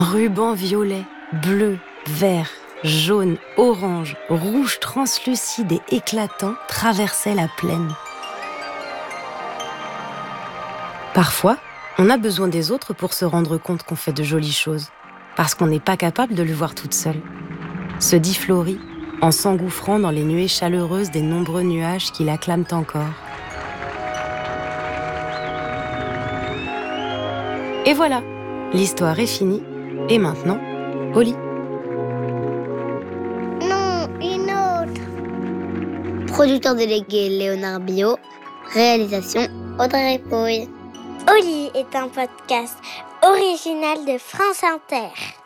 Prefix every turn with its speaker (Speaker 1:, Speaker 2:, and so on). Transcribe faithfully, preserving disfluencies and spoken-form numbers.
Speaker 1: Rubans violets, bleus, verts, jaunes, orange, rouge translucide et éclatant traversaient la plaine. Parfois, on a besoin des autres pour se rendre compte qu'on fait de jolies choses, parce qu'on n'est pas capable de le voir toute seule. Se dit Florie, en s'engouffrant dans les nuées chaleureuses des nombreux nuages qui l'acclament encore. Et voilà, l'histoire est finie, et maintenant, au lit.
Speaker 2: Non, une autre. Producteur délégué Léonard Biot, réalisation Audrey Pouille.
Speaker 3: Au lit est un podcast original de France Inter.